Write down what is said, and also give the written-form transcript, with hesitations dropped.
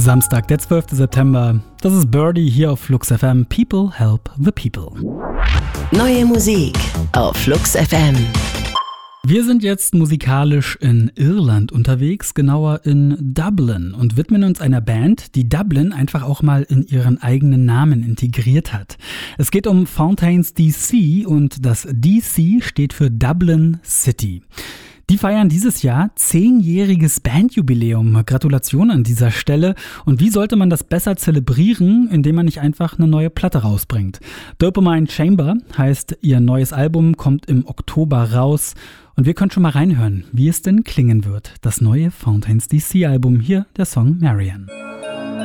Samstag, der 12. September. Das ist Birdie hier auf Flux FM. People help the people. Neue Musik auf Flux FM. Wir sind jetzt musikalisch in Irland unterwegs, genauer in Dublin, und widmen uns einer Band, die Dublin einfach auch mal in ihren eigenen Namen integriert hat. Es geht um Fountains DC und das DC steht für Dublin City. Die feiern dieses Jahr 10-jähriges Bandjubiläum. Gratulation an dieser Stelle. Und wie sollte man das besser zelebrieren, indem man nicht einfach eine neue Platte rausbringt? Dopamine Chamber heißt ihr neues Album, kommt im Oktober raus. Und wir können schon mal reinhören, wie es denn klingen wird. Das neue Fountains DC Album, hier der Song Marianne.